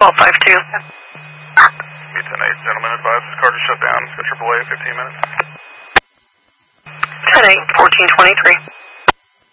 1252. 10-8, gentlemen, advise this car to shut down. It's got AAA 15 minutes. 10-8, 1423.